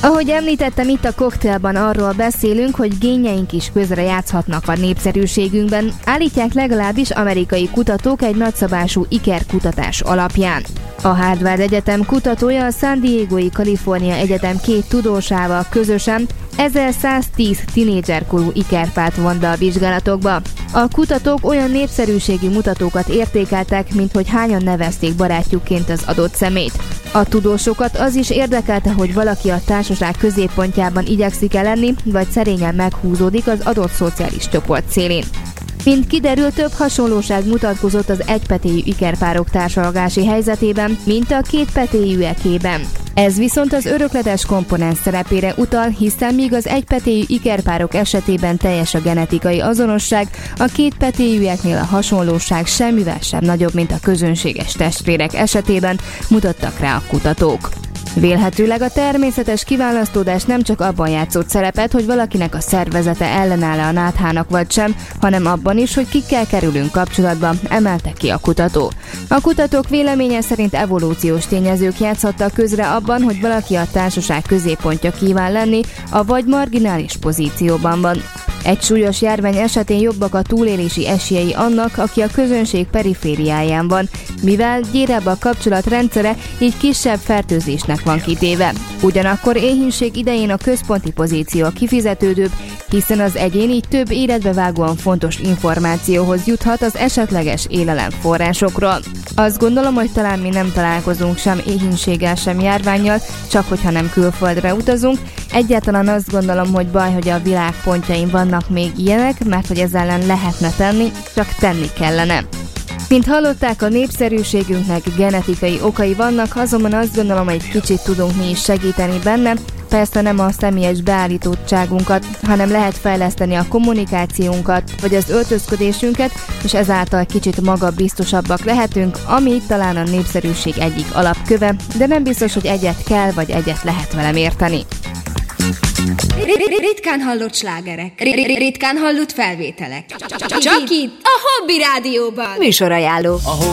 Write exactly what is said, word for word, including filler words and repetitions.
Ahogy említettem, itt a Cocktailban arról beszélünk, hogy génjeink is közrejátszhatnak a népszerűségünkben, állítják legalábbis amerikai kutatók egy nagyszabású ikerkutatás alapján. A Harvard Egyetem kutatója a San Diegói Kalifornia Egyetem két tudósával közösen ezerszáztíz tinédzserkorú ikerpárt vont be a vizsgálatokba. A kutatók olyan népszerűségi mutatókat értékeltek, mint hogy hányan nevezték barátjukként az adott személyt. A tudósokat az is érdekelte, hogy valaki a társaság középpontjában igyekszik-e lenni, vagy szerényen meghúzódik az adott szociális csoport szélén. Mint kiderül, több hasonlóság mutatkozott az egypetélyű ikerpárok társalgási helyzetében, mint a kétpetélyűekében. Ez viszont az örökletes komponens szerepére utal, hiszen míg az egypetélyű ikerpárok esetében teljes a genetikai azonosság, a kétpetélyűeknél a hasonlóság semmivel sem nagyobb, mint a közönséges testvérek esetében, mutattak rá a kutatók. Vélhetőleg a természetes kiválasztódás nem csak abban játszott szerepet, hogy valakinek a szervezete ellenáll a náthának vagy sem, hanem abban is, hogy kikkel kerülünk kapcsolatba, emelte ki a kutató. A kutatók véleménye szerint evolúciós tényezők játszhattak közre abban, hogy valaki a társaság középpontja kíván lenni, avagy marginális pozícióban van. Egy súlyos járvány esetén jobbak a túlélési esélyei annak, aki a közönség perifériáján van, mivel gyérebb a kapcsolatrendszere, így kisebb fertőzésnek van kitéve. Ugyanakkor éhínség idején a központi pozíció a kifizetődőbb, hiszen az egyén így több életbevágóan fontos információhoz juthat az esetleges élelemforrásokról. Azt gondolom, hogy talán mi nem találkozunk sem éhínséggel, sem járvánnyal, csak hogyha nem külföldre utazunk. Egyáltalán azt gondolom, hogy baj, hogy a világ pontjain vannak még ilyenek, mert hogy ezzel ellen lehetne tenni, csak tenni kellene. Mint hallották, a népszerűségünknek genetikai okai vannak, azonban azt gondolom, hogy egy kicsit tudunk mi is segíteni benne. Persze nem a személyes beállítottságunkat, hanem lehet fejleszteni a kommunikációnkat, vagy az öltözködésünket, és ezáltal kicsit magabiztosabbak lehetünk, ami talán a népszerűség egyik alapköve, de nem biztos, hogy egyet kell, vagy egyet lehet velem érteni. Ritkán hallott slágerek, ritkán hallott felvételek. Csak itt, a Hobby Rádióban. Műsorajánló.